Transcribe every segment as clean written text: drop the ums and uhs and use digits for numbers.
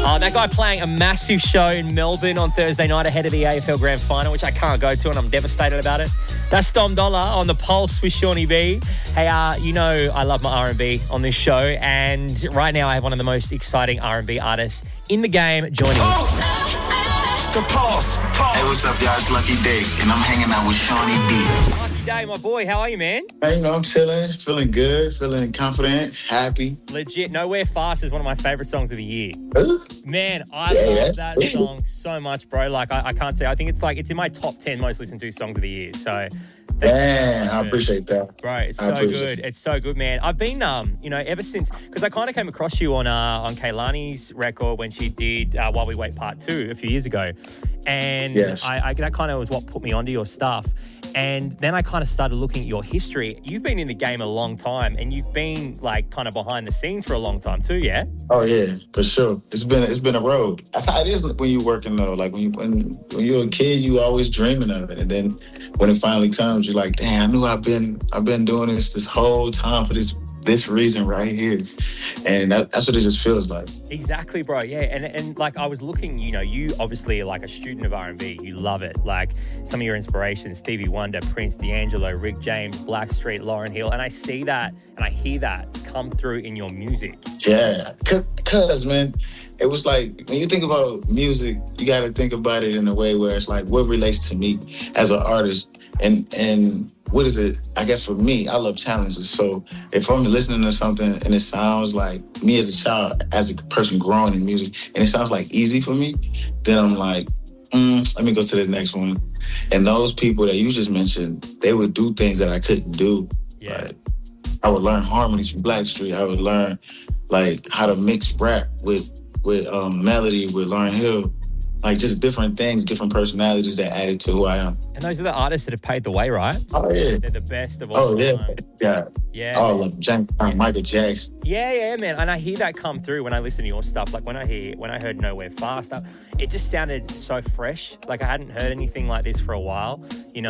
That guy playing a massive show in Melbourne on Thursday night ahead of the AFL Grand Final, which I can't go to, and I'm devastated about it. That's Dom Dollar on The Pulse with Shawnee B. Hey, you know I love my R&B on this show, and right now I have one of the most exciting R&B artists in the game joining me. The Pulse. Hey, what's up, y'all? It's Lucky Day, and I'm hanging out with Shawnee B. Lucky Day, my boy. How are you, man? Hey, you know, I'm chilling, feeling good, feeling confident, happy. Legit. Nowhere Fast is one of my favorite songs of the year. Man, I love that song so much, bro. Like, I can't say. I think it's in my top 10 most listened to songs of the year. So, man, I appreciate that. Bro, it's so good. It's so good, man. I've been, ever since, because I kind of came across you on Kaylani's record when she did While We Wait Part 2 a few years ago. And I that kind of was what put me onto your stuff. And then I kind of started looking at your history. You've been in the game a long time, and you've been like kind of behind the scenes for a long time too, yeah? Oh yeah, for sure. It's been a road. That's how it is when you're working though. Like when you're a kid, you always dreaming of it, and then when it finally comes, you're like, damn, I knew I've been doing this whole time for this reason right here. And that's what it just feels like. Exactly, bro. Yeah. And like I was looking, you obviously are like a student of R&B. You love it. Like some of your inspirations, Stevie Wonder, Prince, D'Angelo, Rick James, Blackstreet, Lauryn Hill. And I see that and I hear that come through in your music. Yeah. Cause man, it was like, when you think about music, you got to think about it in a way where it's like, what relates to me as an artist? And what is it? I guess for me, I love challenges. So if I'm listening to something and it sounds like me as a child, as a person growing in music, and it sounds like easy for me, then I'm like, let me go to the next one. And those people that you just mentioned, they would do things that I couldn't do. Yeah. Like, I would learn harmonies from Blackstreet. I would learn like how to mix rap with melody with Lauryn Hill. Like just different things, different personalities that added to who I am. And those are the artists that have paved the way, right? Oh, yeah. They're the best of all time. Yeah. All of them. James Brown, Michael Jackson. Yeah, man. And I hear that come through when I listen to your stuff. Like when I heard Nowhere Fast, it just sounded so fresh. Like I hadn't heard anything like this for a while,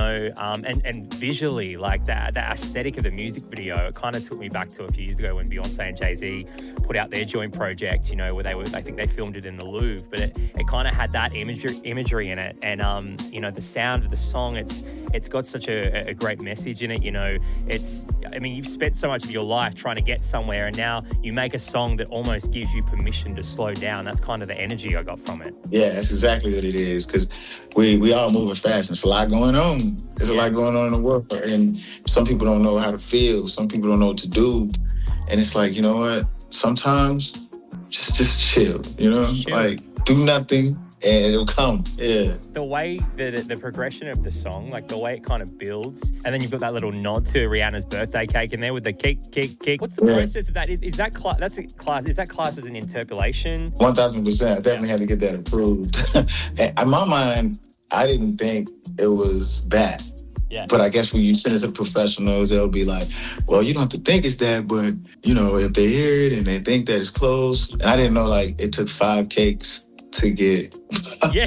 and visually, like the aesthetic of the music video, it kind of took me back to a few years ago when Beyonce and Jay-Z put out their joint project, where I think they filmed it in the Louvre, but it kind of had that imagery in it. And, the sound of the song, it's got such a great message in it, you've spent so much of your life trying to get somewhere, and now you make a song that almost gives you permission to slow down. That's kind of the energy I got from it. Yeah, that's exactly what it is, because we all moving fast. There's a lot going on. There's a lot going on in the world, and some people don't know how to feel. Some people don't know what to do. And it's like, you know what? Sometimes just chill, Like do nothing. And it'll come, yeah. The way that the progression of the song, like the way it kind of builds, and then you've got that little nod to Rihanna's birthday cake in there with the kick. What's the process of that? Is that class as an interpolation? 1,000%. I definitely had to get that approved. In my mind, I didn't think it was that. Yeah. But I guess when you send it to professionals, they'll be like, well, you don't have to think it's that, but, if they hear it and they think that it's close. And I didn't know, like, it took 5 cakes to get. Yeah.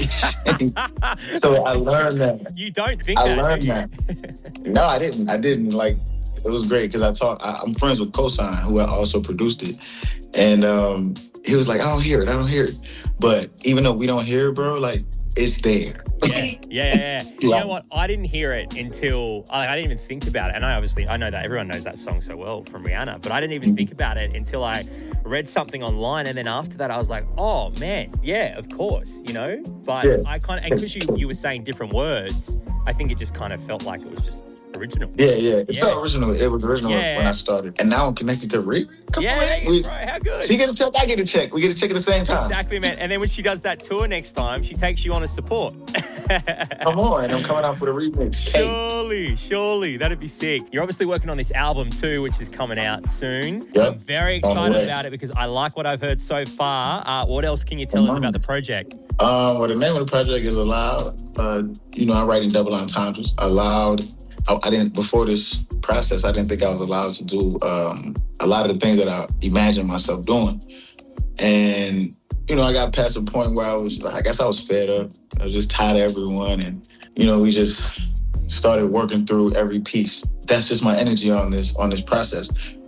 So I learned that. You don't think I learned that. No, I didn't. Like, it was great because I'm friends with Cosign, who also produced it. And he was like, I don't hear it. But even though we don't hear it, bro, like, it's there. Yeah. You know what? I didn't hear it until I didn't even think about it. And I know that everyone knows that song so well from Rihanna, but I didn't even think about it until I read something online. And then after that, I was like, oh man, yeah, of course, But I kind of, and because you were saying different words, I think it just kind of felt like it was just original. Yeah. It felt original. It was original when I started. And now I'm connected to Rick. Come on, right. How good. She get a check, I get a check. We get a check at the same time. Exactly, man. And then when she does that tour next time, she takes you on as support. Come on, I'm coming out for the remix. Surely. That'd be sick. You're obviously working on this album too, which is coming out soon. Yep. I'm very excited about it because I like what I've heard so far. What else can you tell us about the project? Well, the name of the project is Aloud. I write in double entendres. Aloud. I didn't, before this process, I didn't think I was allowed to do a lot of the things that I imagined myself doing. And, I got past a point where I guess I was fed up. I was just tired of everyone. And, we just started working through every piece. That's just my energy on this process.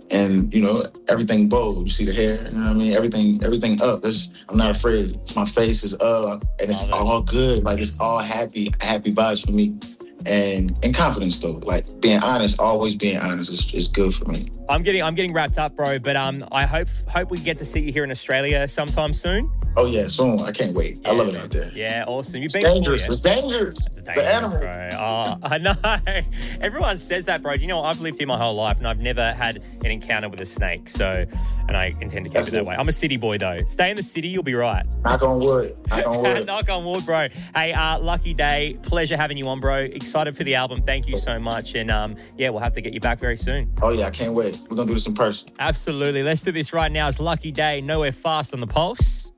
and, you know, everything bold. You see the hair, you know what I mean? Everything up. I'm not afraid. My face is up, and it's all good. Like, it's all happy vibes for me. And confidence, though, like being honest, always being honest is good for me. I'm getting wrapped up, bro. But I hope we get to see you here in Australia sometime soon. Oh yeah, soon. I can't wait. I love it out there. Yeah, awesome. You've been dangerous. It's dangerous. The animal, bro. Oh, I know. Everyone says that, bro. Do you know, I've lived here my whole life and I've never had an encounter with a snake. So, and I intend to keep it that way. I'm a city boy though. Stay in the city, you'll be right. Knock on wood. Knock on wood, bro. Hey, Lucky Daye. Pleasure having you on, bro. Excited for the album. Thank you so much. And yeah, we'll have to get you back very soon. Oh yeah, I can't wait. We're gonna do this in person. Absolutely. Let's do this right now. It's Lucky Daye. Nowhere Fast on the Pulse.